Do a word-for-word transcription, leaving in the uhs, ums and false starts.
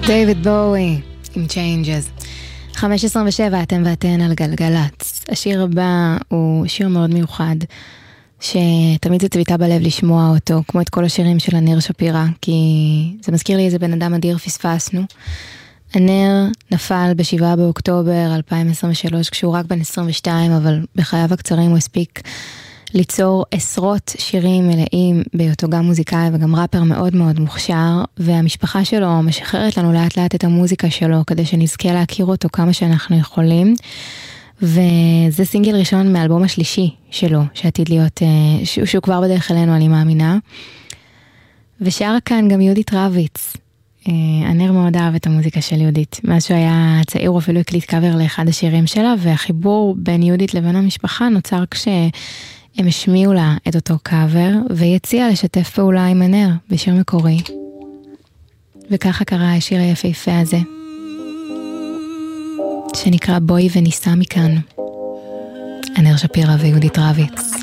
דיוויד בואי עם Changes. חמש עשרה ושבע, אתם ואתן על גלגלץ. השיר הבא הוא שיר מאוד מיוחד, שתמיד זה צביטה בלב לשמוע אותו, כמו את כל השירים של ענר שפירא, כי זה מזכיר לי איזה בן אדם אדיר פספסנו. ענר נפל בשבעה באוקטובר אלפיים עשרים ושלוש, כשהוא רק בן עשרים ושתיים, אבל בחייו הקצרים הוא הספיק ליצור עשרות שירים מלאים, בהיותו גם מוזיקאי וגם ראפר מאוד מאוד מוכשר, והמשפחה שלו משחררת לנו לאט לאט את המוזיקה שלו, כדי שנזכה להכיר אותו כמה שאנחנו יכולים, וזה סינגל ראשון מאלבום השלישי שלו, שעתיד להיות, שהוא, שהוא כבר בדרך אלינו, אני מאמינה, ושרה כאן גם יהודית רביץ. ענר מאוד אהב את המוזיקה של יהודית, מאז שהוא היה צעיר הוא אפילו הקליט קאבר לאחד השירים שלה, והחיבור בין יהודית לבין המשפחה נוצר כש... הם השמיעו לה את אותו קאבר, והיא הציעה לשתף פעולה עם ענר בשיר מקורי. וככה קרה השיר היפהפה הזה, שנקרא בואי וניסע מכאן. ענר שפירא ויהודית רביץ.